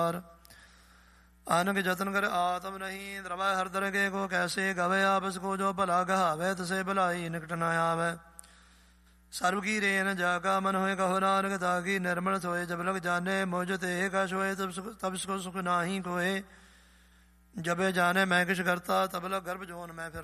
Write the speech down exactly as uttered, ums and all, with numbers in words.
अनक जतन कर आत्म नहीं द्रवै हर दर के को कैसे गवे आपस को जो भला गहावे तसे भलाई निकट न आवे। सर्व की रेन जाका मन होए कहो नानक ताकि निर्मल सोए जब लग जाने मोज ते कश होए तब सुख तब सुख सुख नाही कोए। जबे जाने मैं किश करता तब लग गर्भ जोन मैं फिर